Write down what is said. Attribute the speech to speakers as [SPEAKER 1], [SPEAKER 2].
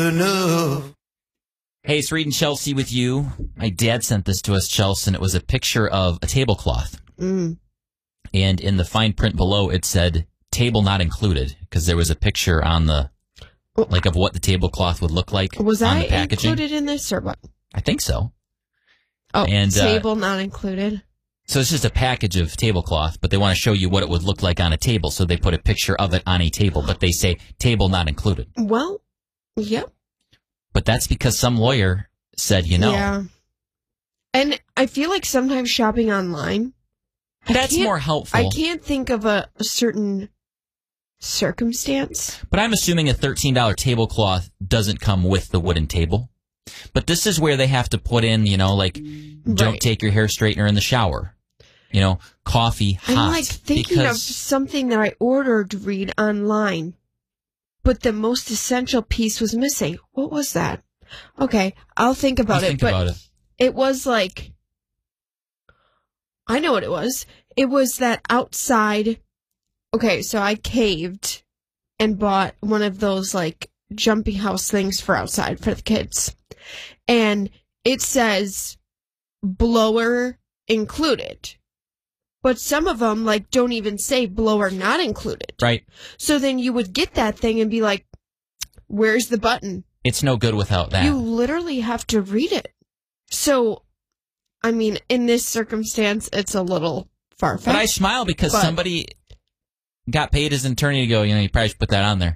[SPEAKER 1] enough.
[SPEAKER 2] Hey, it's Reed and Chelsea with you. My dad sent this to us, Chelsea, and it was a picture of a tablecloth.
[SPEAKER 3] Mm.
[SPEAKER 2] And in the fine print below, it said, table not included, because there was a picture on the, like, of what the tablecloth would look like
[SPEAKER 3] Was
[SPEAKER 2] on
[SPEAKER 3] I
[SPEAKER 2] the packaging.
[SPEAKER 3] included in this or what?
[SPEAKER 2] I think so.
[SPEAKER 3] Oh,
[SPEAKER 2] And,
[SPEAKER 3] table not included.
[SPEAKER 2] So it's just a package of tablecloth, but they want to show you what it would look like on a table, so they put a picture of it on a table, but they say table not included.
[SPEAKER 3] Well, yep.
[SPEAKER 2] But that's because some lawyer said, you know.
[SPEAKER 3] Yeah. And I feel like sometimes shopping online,
[SPEAKER 2] That's more helpful.
[SPEAKER 3] I can't think of a certain circumstance.
[SPEAKER 2] But I'm assuming a $13 tablecloth doesn't come with the wooden table. But this is where they have to put in, you know, like, don't
[SPEAKER 3] Right.
[SPEAKER 2] take your hair straightener in the shower. You know, coffee hot.
[SPEAKER 3] I'm like thinking of something that I ordered to read online, but the most essential piece was missing. What was that? Okay, I'll think about it. But it was like, I know what it was. It was that outside. Okay, so I caved and bought one of those like jumping house things for outside for the kids. And it says blower included. But some of them like don't even say blower not included.
[SPEAKER 2] Right.
[SPEAKER 3] So then you would get that thing and be like, where's the button?
[SPEAKER 2] It's no good without that.
[SPEAKER 3] You literally have to read it. So, I mean, in this circumstance, it's a little far-fetched.
[SPEAKER 2] But I smile because somebody got paid as an attorney to go, you know, you probably should put that on there.